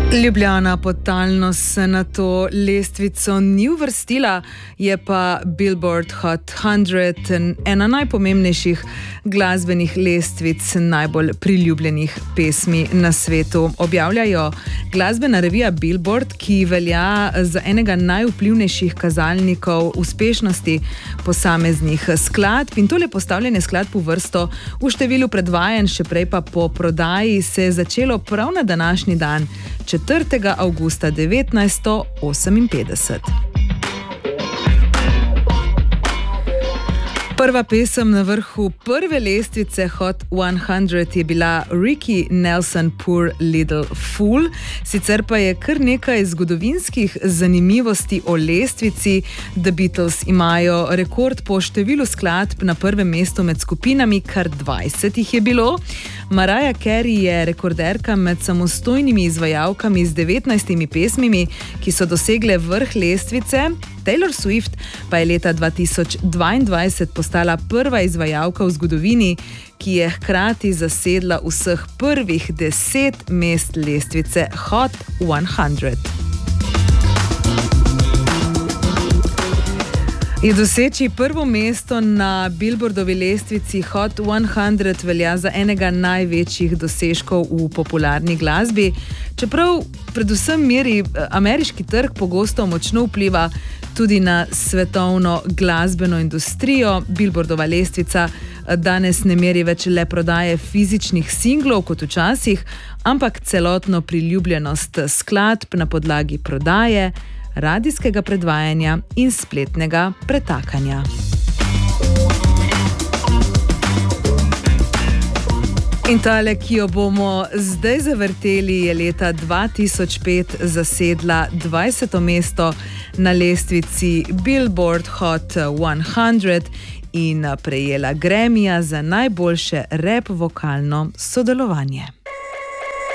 Ljubljana podtalno se na to lestvico ni uvrstila, je pa Billboard Hot 100 ena najpomembnejših glasbenih lestvic najbolj priljubljenih pesmi na svetu. Objavljajo glasbena revija Billboard, ki velja za enega najvplivnejših kazalnikov uspešnosti posameznih skladb, in tole postavljanje skladb v vrsto v številu predvajanj, še prej pa po prodaji, se je začelo prav na današnji dan, 4. avgusta 1958. Prva pesem na vrhu prve lestvice Hot 100 je bila Ricky Nelson Poor Little Fool. Sicer pa je kar nekaj zgodovinskih zanimivosti o lestvici. The Beatles imajo rekord po številu skladb na prvem mestu med skupinami, kar 20 jih je bilo. Mariah Carey je rekorderka med samostojnimi izvajalkami z 19 pesmimi, ki so dosegle vrh lestvice. Taylor Swift pa je leta 2022 postala prva izvajalka v zgodovini, ki je hkrati zasedla vseh prvih 10 mest lestvice Hot 100. Je doseči prvo mesto na Billboardovi lestvici Hot 100 velja za enega največjih dosežkov v popularni glasbi, čeprav predvsem meri ameriški trg pogosto močno vpliva tudi na svetovno glasbeno industrijo. Billboardova lestvica danes ne meri več le prodaje fizičnih singlov kot včasih, ampak celotno priljubljenost skladb na podlagi prodaje, radijskega predvajanja in spletnega pretakanja. In tale, ki jo bomo zdaj zavrteli, je leta 2005 zasedla 20. mesto na lestvici Billboard Hot 100 in prejela Grammyja za najboljše rap vokalno sodelovanje.